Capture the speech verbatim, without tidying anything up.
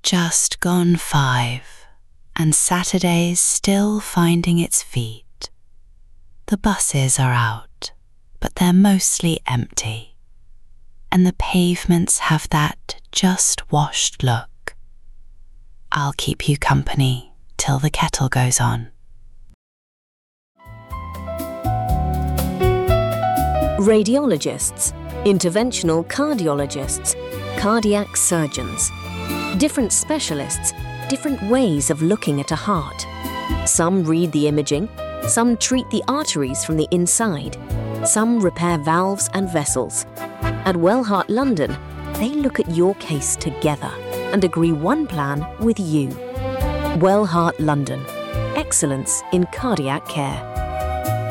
just gone five, and Saturday's still finding its feet. The buses are out, but they're mostly empty, and the pavements have that just washed look. I'll keep you company till the kettle goes on. Radiologists, interventional cardiologists, cardiac surgeons. Different specialists, different ways of looking at a heart. Some read the imaging, some treat the arteries from the inside, some repair valves and vessels. At Wellheart London, they look at your case together and agree one plan with you. Wellheart London. Excellence in cardiac care.